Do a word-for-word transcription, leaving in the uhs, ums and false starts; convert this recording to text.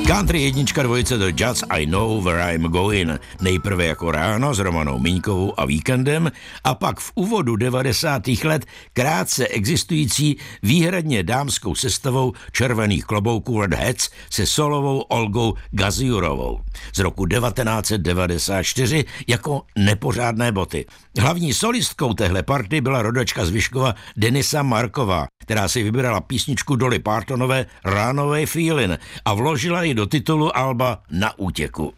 Country jednička dvojice do Just I Know Where I'm Going. Nejprve jako Ráno s Romanou Miňkovou a Víkendem a pak v úvodu devadesátých let krátce existující výhradně dámskou sestavou Červených klobouků Red Hats se solovou Olgou Gaziurovou z roku devatenáct set devadesát čtyři jako Nepořádné boty. Hlavní solistkou téhle party byla rodačka z Vyškova Denisa Marková, která si vybrala písničku Dolly Partonové Runaway Feelin' a vložila ji do titulu alba Na útěku.